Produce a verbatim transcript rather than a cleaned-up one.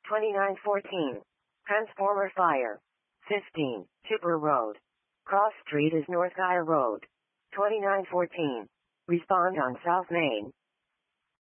twenty-nine fourteen. Transformer fire. fifteen. Chipper Road. Cross Street is North Guy Road. twenty-nine fourteen. Respond on South Main.